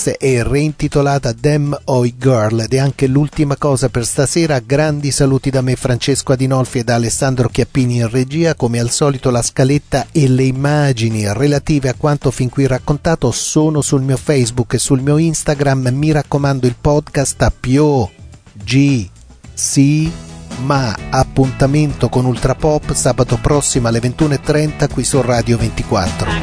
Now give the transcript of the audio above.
Kiss è reintitolata Damn Oi Girl ed è anche l'ultima cosa per stasera. Grandi saluti da me, Francesco Adinolfi, e da Alessandro Chiappini in regia. Come al solito la scaletta e le immagini relative a quanto fin qui raccontato sono sul mio Facebook e sul mio Instagram. Mi raccomando, il podcast a ma appuntamento con Ultrapop sabato prossimo alle 21:30 qui su Radio 24.